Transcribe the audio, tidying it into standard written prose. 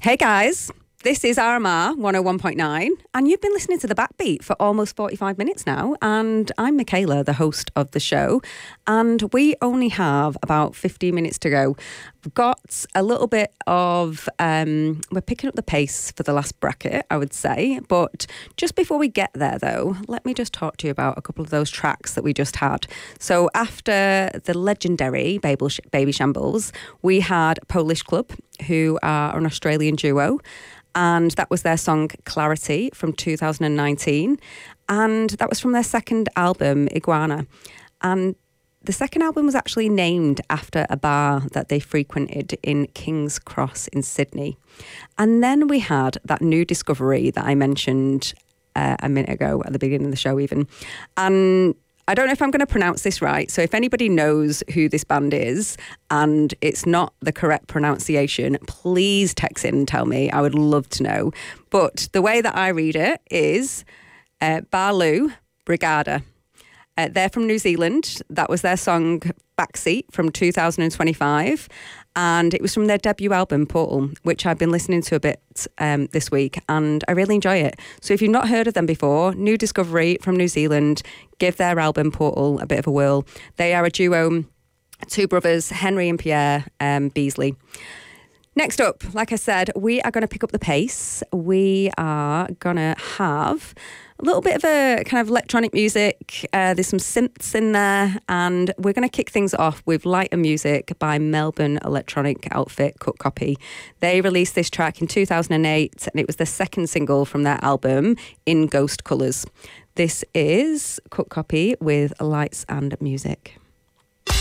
Hey guys, this is RMR 101.9 and you've been listening to The Backbeat for almost 45 minutes now, and I'm Michaela, the host of the show, and we only have about 15 minutes to go. We've got a little bit of, we're picking up the pace for the last bracket, I would say, but just before we get there though, let me just talk to you about a couple of those tracks that we just had. So after the legendary Baby Shambles, we had Polish Club, who are an Australian duo, and that was their song Clarity from 2019, and that was from their second album, Iguana. And the second album was actually named after a bar that they frequented in King's Cross in Sydney. And then we had that new discovery that I mentioned a minute ago at the beginning of the show even. And I don't know if I'm going to pronounce this right, so if anybody knows who this band is and it's not the correct pronunciation, please text in and tell me. I would love to know. But the way that I read it is Balu Brigada. They're from New Zealand. That was their song Backseat from 2025. And it was from their debut album, Portal, which I've been listening to a bit this week, and I really enjoy it. So if you've not heard of them before, new discovery from New Zealand, give their album Portal a bit of a whirl. They are a duo, two brothers, Henry and Pierre Beasley. Next up, like I said, we are going to pick up the pace. We are going to have a little bit of a kind of electronic music. There's some synths in there, and we're going to kick things off with lighter music by Melbourne electronic outfit Cut Copy. They released this track in 2008, and it was the second single from their album, In Ghost Colours. This is Cut Copy with Lights and Music.